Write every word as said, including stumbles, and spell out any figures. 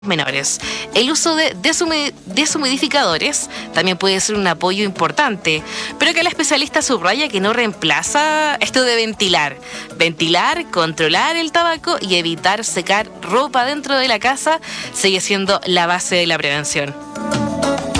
menores. El uso de deshumi- deshumidificadores también puede ser un apoyo importante, pero que la especialista subraya que no reemplaza esto de ventilar. Ventilar, controlar el tabaco y evitar secar ropa dentro de la casa sigue siendo la base de la prevención.